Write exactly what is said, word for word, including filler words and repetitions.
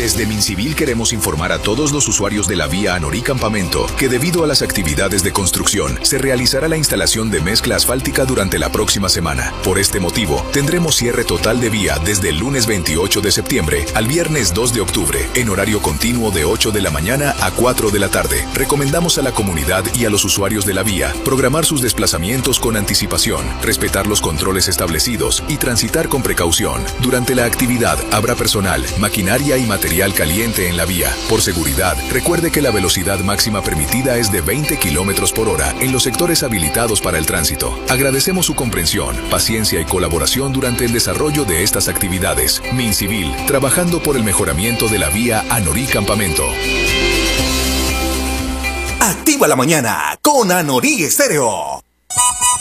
Desde Mincivil queremos informar a todos los usuarios de la vía Anorí Campamento que debido a las actividades de construcción se realizará la instalación de mezcla asfáltica durante la próxima semana. Por este motivo, tendremos cierre total de vía desde el lunes veintiocho de septiembre al viernes dos de octubre, en horario continuo de ocho de la mañana a cuatro de la tarde. Recomendamos a la comunidad y a los usuarios de la vía programar sus desplazamientos con anticipación, respetar los controles establecidos y transitar con precaución. Durante la actividad habrá personal, maquinaria y material caliente en la vía. Por seguridad, recuerde que la velocidad máxima permitida es de veinte kilómetros por hora en los sectores habilitados para el tránsito. Agradecemos su comprensión, paciencia y colaboración durante el desarrollo de estas actividades. Mincivil, trabajando por el mejoramiento de la vía Anorí Campamento. Activa la mañana con Anorí Estéreo.